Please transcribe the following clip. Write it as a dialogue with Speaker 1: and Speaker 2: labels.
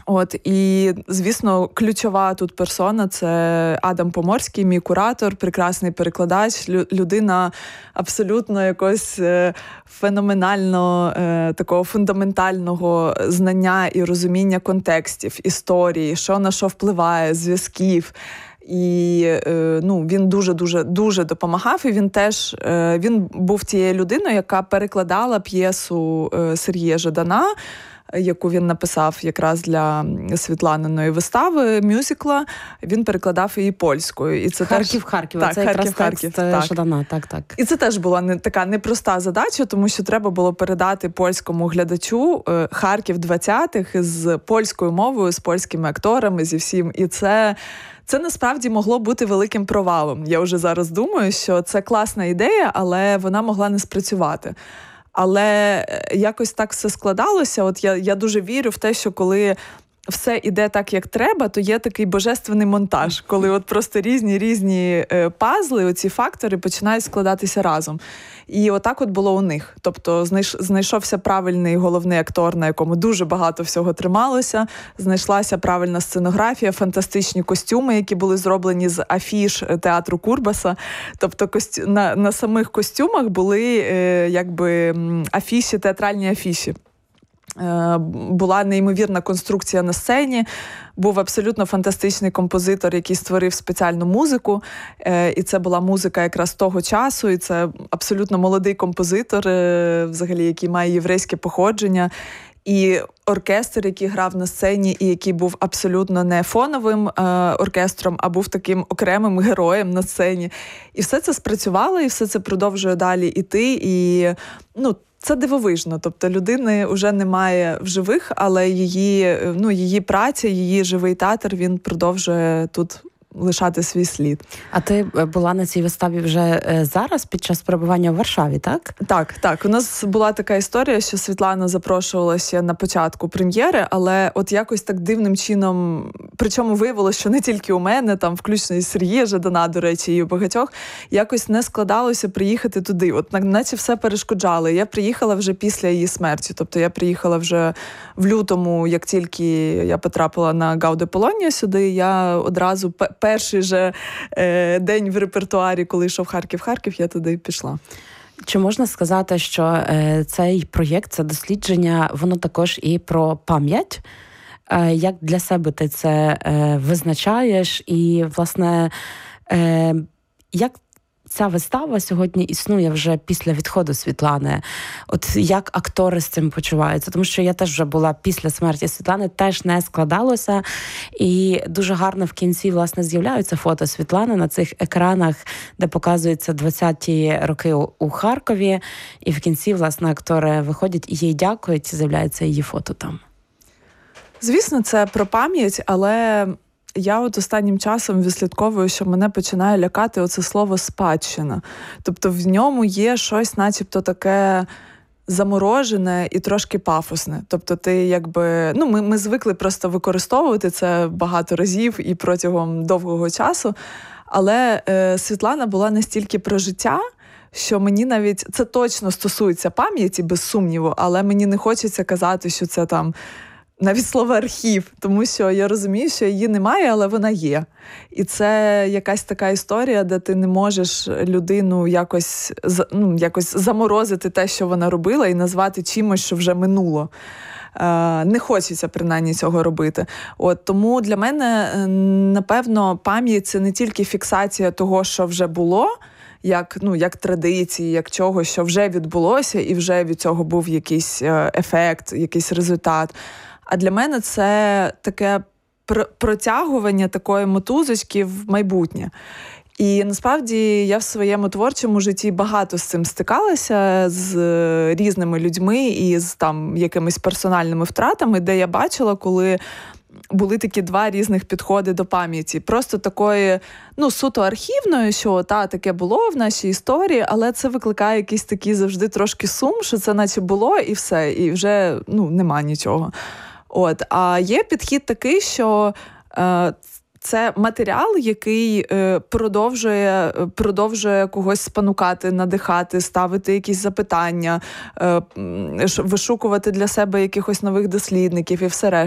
Speaker 1: І, звісно, ключова тут персона – це Адам Поморський, мій куратор, прекрасний перекладач, людина абсолютно якогось феноменально такого фундаментального знання і розуміння контекстів, історії, що на що впливає, зв'язків. І він дуже допомагав, і він був тією людиною, яка перекладала п'єсу Сергія Жадана, яку він написав якраз для Світланиної вистави, мюзикла. Він перекладав її польською. І це
Speaker 2: Харків.
Speaker 1: Так,
Speaker 2: це якраз текст Жадана. Так.
Speaker 1: І це теж була така непроста задача, тому що треба було передати польському глядачу Харків 20-х з польською мовою, з польськими акторами, зі всім. І це насправді могло бути великим провалом. Я вже зараз думаю, що це класна ідея, але вона могла не спрацювати. Але якось так все складалося. От я дуже вірю в те, що коли все іде так, як треба, то є такий божественний монтаж, коли от просто різні пазли, оці фактори починають складатися разом. І отак от було у них. Тобто знайшовся правильний головний актор, на якому дуже багато всього трималося, знайшлася правильна сценографія, фантастичні костюми, які були зроблені з афіш театру Курбаса. Тобто на самих костюмах були афіші, театральні афіші. Була неймовірна конструкція на сцені, був абсолютно фантастичний композитор, який створив спеціальну музику, і це була музика якраз того часу, і це абсолютно молодий композитор, взагалі, який має єврейське походження, і оркестр, який грав на сцені, і який був абсолютно не фоновим оркестром, а був таким окремим героєм на сцені. І все це спрацювало, і все це продовжує далі іти, і, це дивовижно. Тобто людини вже немає в живих, але її праця, її живий театр, він продовжує тут лишати свій слід.
Speaker 2: А ти була на цій виставі вже зараз, під час перебування в Варшаві, так?
Speaker 1: Так. У нас була така історія, що Світлана запрошувалася на початку прем'єри, але от якось так дивним чином, причому виявилося, що не тільки у мене, там включно і Сергія Жадана, до речі, і у багатьох, якось не складалося приїхати туди. От наче все перешкоджало. Я приїхала вже після її смерті. Тобто я приїхала вже в лютому, як тільки я потрапила на Гауде Полонія сюди, я одразу перший же день в репертуарі, коли йшов Харків, я туди пішла.
Speaker 2: Чи можна сказати, що цей проєкт, це дослідження, воно також і про пам'ять? Як для себе ти це визначаєш? І, власне, як ця вистава сьогодні існує вже після відходу Світлани? От як актори з цим почуваються? Тому що я теж вже була після смерті Світлани, теж не складалося. І дуже гарно в кінці, власне, з'являються фото Світлани на цих екранах, де показуються 20-ті роки у Харкові. І в кінці, власне, актори виходять і їй дякують, і з'являється її фото там.
Speaker 1: Звісно, це про пам'ять, але я от останнім часом відслідковую, що мене починає лякати оце слово «спадщина». Тобто в ньому є щось начебто таке заморожене і трошки пафосне. Тобто ти ми звикли просто використовувати це багато разів і протягом довгого часу, але Світлана була настільки про життя, що мені навіть, це точно стосується пам'яті, без сумніву, але мені не хочеться казати, що це там навіть слово «архів», тому що я розумію, що її немає, але вона є. І це якась така історія, де ти не можеш людину якось заморозити те, що вона робила, і назвати чимось, що вже минуло. Не хочеться, принаймні, цього робити. Тому для мене, напевно, пам'ять – це не тільки фіксація того, що вже було, як традиції, як чогось, що вже відбулося, і вже від цього був якийсь ефект, якийсь результат. А для мене це таке протягування такої мотузочки в майбутнє. І насправді я в своєму творчому житті багато з цим стикалася, з різними людьми і з якимись персональними втратами, де я бачила, коли були такі два різних підходи до пам'яті. Просто такої, суто архівної, що таке було в нашій історії, але це викликає якийсь такий завжди трошки сум, що це наче було і все, і вже нема нічого. А є підхід такий, що це матеріал, який продовжує когось спонукати, надихати, ставити якісь запитання, вишукувати для себе якихось нових дослідників і все решта.